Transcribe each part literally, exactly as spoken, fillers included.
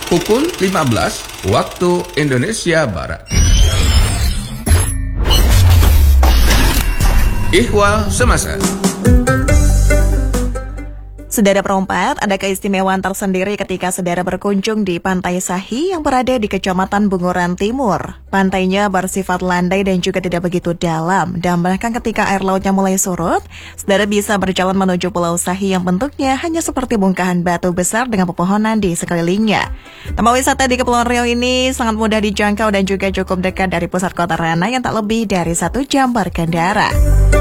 pukul lima belas waktu Indonesia Barat. Ihwal Semasa. Saudara perempat, ada keistimewaan tersendiri ketika saudara berkunjung di Pantai Sahi yang berada di Kecamatan Bunguran Timur. Pantainya bersifat landai dan juga tidak begitu dalam. Dan bahkan ketika air lautnya mulai surut, saudara bisa berjalan menuju Pulau Sahi yang bentuknya hanya seperti bongkahan batu besar dengan pepohonan di sekelilingnya. Tempat wisata di Kepulauan Riau ini sangat mudah dijangkau dan juga cukup dekat dari pusat kota Rana yang tak lebih dari satu jam berkendara.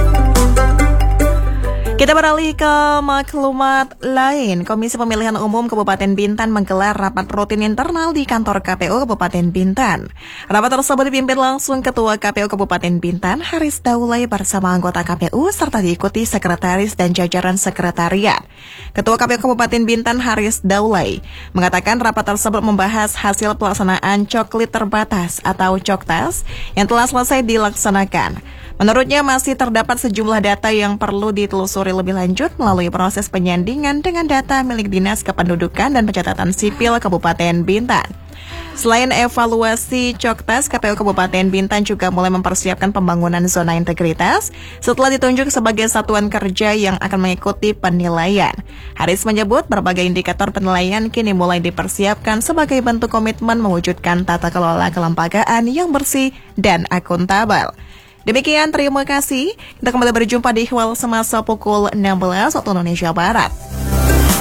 Kita beralih ke maklumat lain. Komisi Pemilihan Umum Kabupaten Bintan menggelar rapat rutin internal di kantor K P U Kabupaten Bintan. Rapat tersebut dipimpin langsung Ketua K P U Kabupaten Bintan, Haris Daulay bersama anggota K P U serta diikuti sekretaris dan jajaran sekretariat. Ketua K P U Kabupaten Bintan, Haris Daulay, mengatakan rapat tersebut membahas hasil pelaksanaan coklit terbatas atau Coktas yang telah selesai dilaksanakan. Menurutnya masih terdapat sejumlah data yang perlu ditelusuri lebih lanjut melalui proses penyandingan dengan data milik Dinas Kependudukan dan Pencatatan Sipil Kabupaten Bintan. Selain evaluasi Coktas, K P U Kabupaten Bintan juga mulai mempersiapkan pembangunan zona integritas setelah ditunjuk sebagai satuan kerja yang akan mengikuti penilaian. Haris menyebut berbagai indikator penilaian kini mulai dipersiapkan sebagai bentuk komitmen mewujudkan tata kelola kelembagaan yang bersih dan akuntabel. Demikian, terima kasih. Kita kembali berjumpa di Ihwal Semasa pukul enam belas waktu Indonesia Barat.